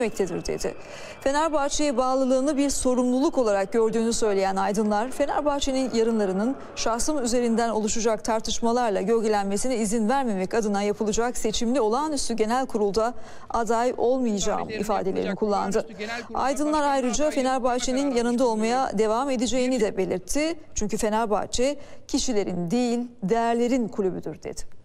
dedi. Fenerbahçe'ye bağlılığını bir sorumluluk olarak gördüğünü söyleyen aydınlar, Fenerbahçe'nin yarınlarının şahsım üzerinden oluşacak tartışmalarla gölgelenmesine izin vermemek adına yapılacak seçimli olağanüstü genel kurulda aday olmayacağım ifadelerini kullandı. Aydınlar ayrıca Fenerbahçe'nin yanında olmaya devam edeceğini de belirtti. Çünkü Fenerbahçe kişilerin değil, değerlerin kulübüdür dedi.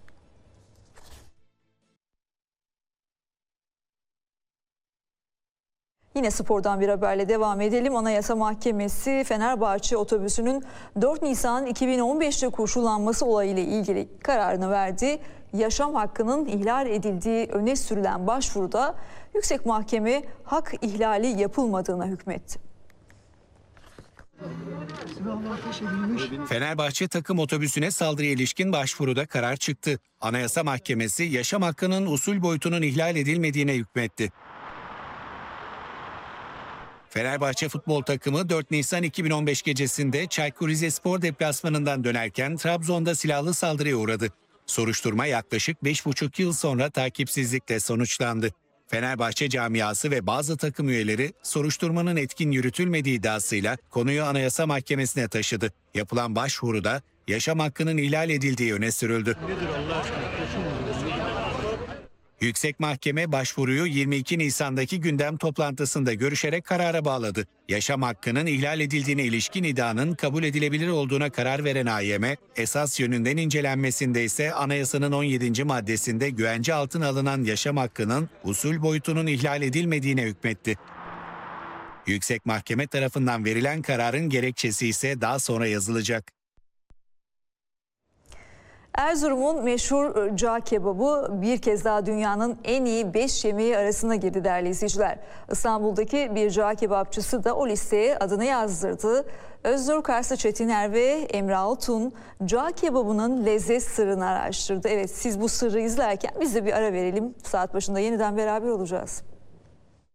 Yine spordan bir haberle devam edelim. Anayasa Mahkemesi Fenerbahçe otobüsünün 4 Nisan 2015'te koşullanması olayıyla ilgili kararını verdi. Yaşam hakkının ihlal edildiği öne sürülen başvuruda Yüksek Mahkeme hak ihlali yapılmadığına hükmetti. Fenerbahçe takım otobüsüne saldırıya ilişkin başvuruda karar çıktı. Anayasa Mahkemesi yaşam hakkının usul boyutunun ihlal edilmediğine hükmetti. Fenerbahçe futbol takımı 4 Nisan 2015 gecesinde Çaykur Rizespor deplasmanından dönerken Trabzon'da silahlı saldırıya uğradı. Soruşturma yaklaşık 5,5 yıl sonra takipsizlikle sonuçlandı. Fenerbahçe camiası ve bazı takım üyeleri soruşturmanın etkin yürütülmediği iddiasıyla konuyu Anayasa Mahkemesi'ne taşıdı. Yapılan başvuruda yaşam hakkının ihlal edildiği öne sürüldü. Yüksek Mahkeme başvuruyu 22 Nisan'daki gündem toplantısında görüşerek karara bağladı. Yaşam hakkının ihlal edildiğine ilişkin iddianın kabul edilebilir olduğuna karar veren AYM, esas yönünden incelenmesinde ise anayasanın 17. maddesinde güvence altına alınan yaşam hakkının usul boyutunun ihlal edilmediğine hükmetti. Yüksek Mahkeme tarafından verilen kararın gerekçesi ise daha sonra yazılacak. Erzurum'un meşhur cağ kebabı bir kez daha dünyanın en iyi 5 yemeği arasına girdi değerli izleyiciler. İstanbul'daki bir cağ kebapçısı da o listeye adını yazdırdı. Öznur Karslı Çetiner ve Emre Altun cağ kebabının lezzet sırrını araştırdı. Evet, siz bu sırrı izlerken biz de bir ara verelim. Saat başında yeniden beraber olacağız.